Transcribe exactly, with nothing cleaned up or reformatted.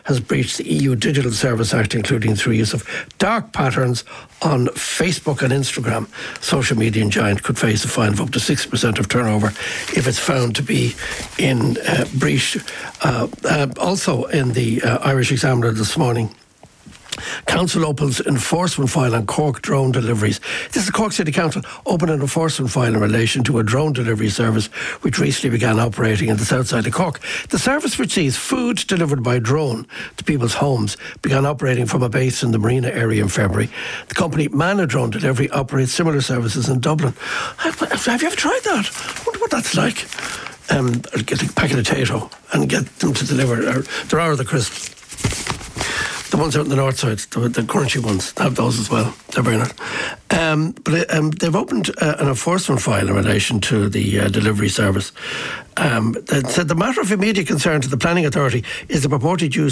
has breached the E U Digital Service Act, including through use of dark patterns on Facebook and Instagram. Social media giant could face a fine of up to six percent of turnover if it's found to be in uh, breach. Uh, uh, also in the uh, Irish Examiner this morning, Council opens enforcement file on Cork drone deliveries. This is Cork City Council opened an enforcement file in relation to a drone delivery service which recently began operating in the south side of Cork. The service, which sees food delivered by drone to people's homes, began operating from a base in the Marina area in February. The company Mana Drone Delivery operates similar services in Dublin. Have, have you ever tried that? I wonder what that's like. Um, get a packet of potato and get them to deliver. There are the crisps. The ones out in the north side, the, the crunchy ones, they have those as well. They're very nice. Um, but um, they've opened uh, an enforcement file in relation to the uh, delivery service. Um, they said the matter of immediate concern to the Planning Authority is the purported use